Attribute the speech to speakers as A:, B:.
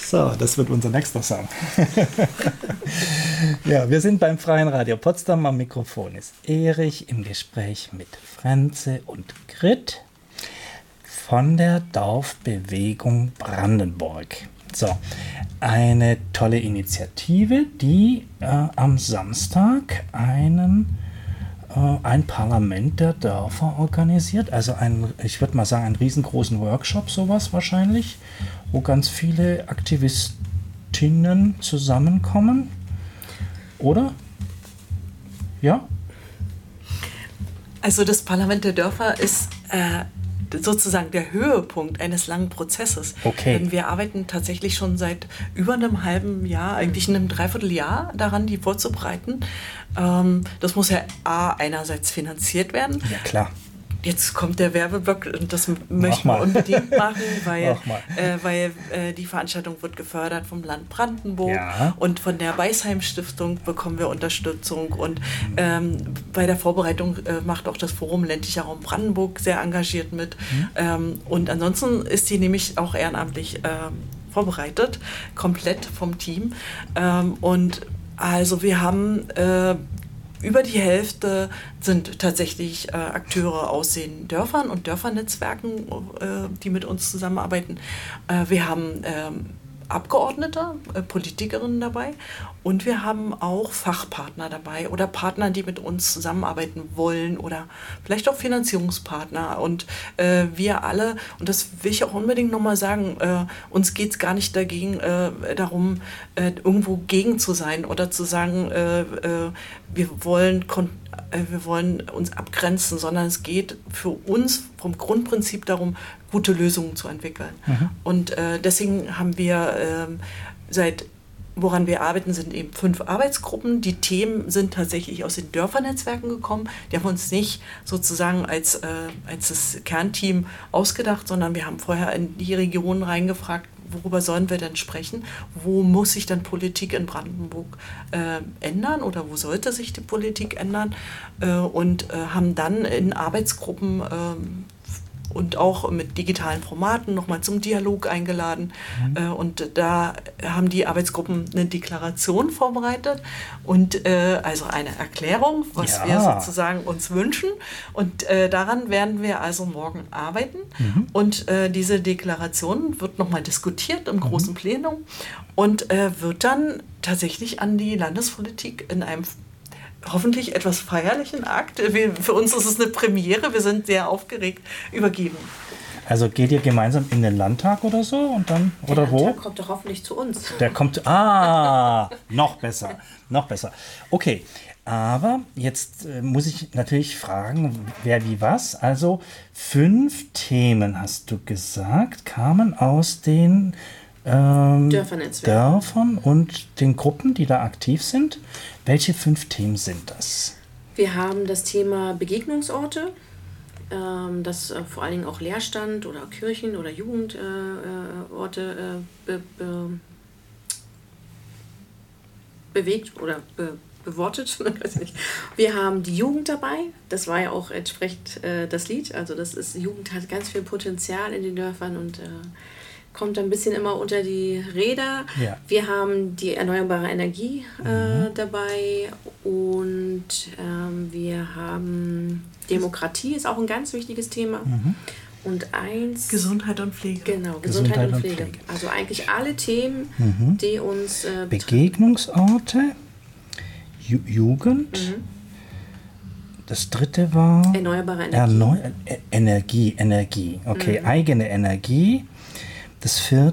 A: So, das wird unser nächster Song. Ja, wir sind beim Freien Radio Potsdam. Am Mikrofon ist Erich im Gespräch mit Frenze und Grit von der Dorfbewegung Brandenburg. So, eine tolle Initiative, die am Samstag ein Parlament der Dörfer organisiert. Also ich würde mal sagen, einen riesengroßen Workshop, sowas wahrscheinlich, wo ganz viele Aktivistinnen zusammenkommen. Oder? Ja?
B: Also das Parlament der Dörfer ist sozusagen der Höhepunkt eines langen Prozesses.
A: Okay.
B: Denn wir arbeiten tatsächlich schon seit über einem halben Jahr, eigentlich einem Dreivierteljahr daran, die vorzubereiten. Das muss ja einerseits finanziert werden.
A: Ja, klar.
B: Jetzt kommt der Werbeblock und das möchten wir unbedingt machen, weil die Veranstaltung wird gefördert vom Land Brandenburg und von der Beisheim Stiftung bekommen wir Unterstützung und bei der Vorbereitung macht auch das Forum Ländlicher Raum Brandenburg sehr engagiert mit und ansonsten ist die nämlich auch ehrenamtlich vorbereitet, komplett vom Team und also wir haben über die Hälfte sind tatsächlich Akteure aus den Dörfern und Dörfernetzwerken, die mit uns zusammenarbeiten. Wir haben Abgeordnete, Politikerinnen dabei und wir haben auch Fachpartner dabei oder Partner, die mit uns zusammenarbeiten wollen oder vielleicht auch Finanzierungspartner und wir alle, und das will ich auch unbedingt nochmal sagen, uns geht es gar nicht darum, irgendwo gegen zu sein oder zu sagen, wir wollen uns abgrenzen, sondern es geht für uns vom Grundprinzip darum, gute Lösungen zu entwickeln. Und deswegen haben wir woran wir arbeiten, sind eben 5 Arbeitsgruppen. Die Themen sind tatsächlich aus den Dörfernetzwerken gekommen. Die haben wir uns nicht sozusagen als das Kernteam ausgedacht, sondern wir haben vorher in die Regionen reingefragt, worüber sollen wir denn sprechen? Wo muss sich dann Politik in Brandenburg ändern oder wo sollte sich die Politik ändern? Und haben dann in Arbeitsgruppen und auch mit digitalen Formaten nochmal zum Dialog eingeladen. Und da haben die Arbeitsgruppen eine Deklaration vorbereitet und also eine Erklärung, was wir sozusagen uns wünschen. Und daran werden wir also morgen arbeiten. Und diese Deklaration wird nochmal diskutiert im großen Plenum und wird dann tatsächlich an die Landespolitik in einem hoffentlich etwas feierlichen Akt. Für uns ist es eine Premiere, wir sind sehr aufgeregt, übergeben.
A: Also geht ihr gemeinsam in den Landtag oder so und dann oder wo? Der
C: Landtag kommt doch hoffentlich zu uns.
A: Der kommt, noch besser. Okay, aber jetzt muss ich natürlich fragen, wer wie was. Also 5 Themen, hast du gesagt, kamen aus den Dörfern und den Gruppen, die da aktiv sind. Welche 5 Themen sind das?
C: Wir haben das Thema Begegnungsorte, das vor allen Dingen auch Leerstand oder Kirchen oder Jugendorte bewegt oder bewortet. Wir haben die Jugend dabei, das war ja auch entsprechend das Lied, also die Jugend hat ganz viel Potenzial in den Dörfern und kommt ein bisschen immer unter die Räder. Ja. Wir haben die erneuerbare Energie dabei und wir haben Demokratie, ist auch ein ganz wichtiges Thema. Und
B: Gesundheit und Pflege.
C: Genau, Gesundheit und Pflege. Also eigentlich alle Themen, die uns
A: Begegnungsorte, Jugend. Das 3. war
C: erneuerbare Energie.
A: Energie. Okay, eigene Energie. Das 4.